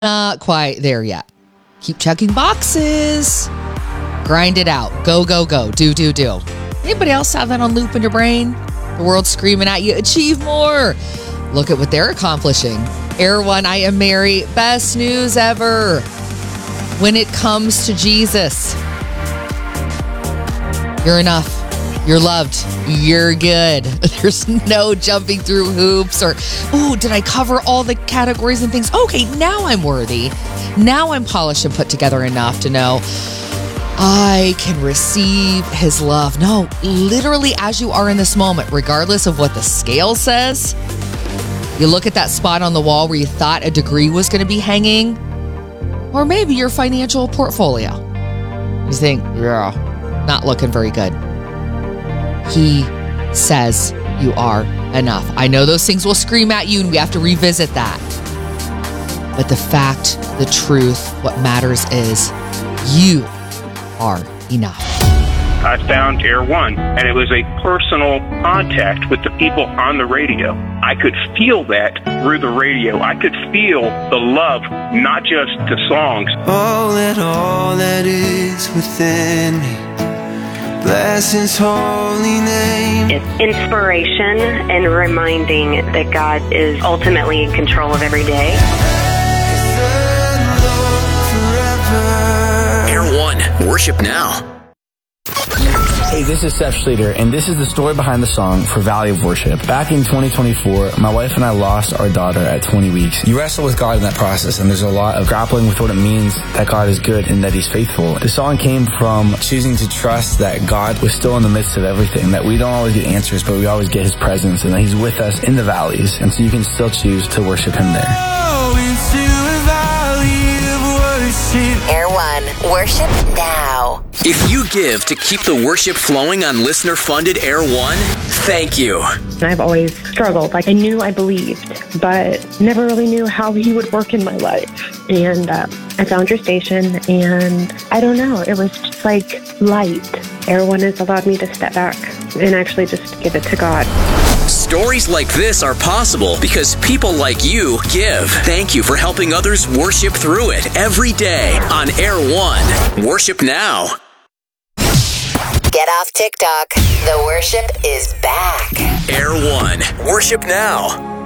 Not quite there yet. Keep checking boxes. Grind it out. Go, go, go. Do, do, do. Anybody else have that on loop in your brain? The world's screaming at you, achieve more. Look at what they're accomplishing. Air One, I am Mary. Best news ever. When it comes to Jesus, you're enough. You're loved. You're good. There's no jumping through hoops or, oh, did I cover all the categories and things? Okay, now I'm worthy. Now I'm polished and put together enough to know I can receive his love. No, literally as you are in this moment, regardless of what the scale says, you look at that spot on the wall where you thought a degree was going to be hanging, or maybe your financial portfolio. You think, yeah, not looking very good. He says you are enough. I know those things will scream at you and we have to revisit that. But the fact, the truth, what matters is you are enough. I found Air One, and it was a personal contact with the people on the radio. I could feel that through the radio. I could feel the love, not just the songs. Oh, let all that is within me bless his holy name. It's inspiration and reminding that God is ultimately in control of every day. Air One, worship now. Hey, this is Seth Schleter, and this is the story behind the song for Valley of Worship. Back in 2024, my wife and I lost our daughter at 20 weeks. You wrestle with God in that process, and there's a lot of grappling with what it means that God is good and that He's faithful. The song came from choosing to trust that God was still in the midst of everything, that we don't always get answers, but we always get His presence, and that He's with us in the valleys, and so you can still choose to worship Him there. Oh, into a valley of worship. Air One, worship now. If you give to keep the worship flowing on listener-funded Air One, thank you. I've always struggled. Like, I knew I believed, but never really knew how He would work in my life. And I found your station, and I don't know, it was just like light. Air One has allowed me to step back and actually just give it to God. Stories like this are possible because people like you give. Thank you for helping others worship through it every day on Air One. Worship now. Get off TikTok. The worship is back. Air One. Worship now.